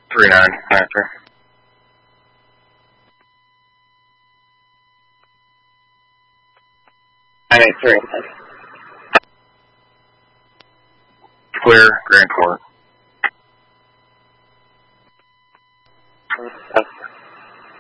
3-9, after. I made 3. Clear, Grand Court. That's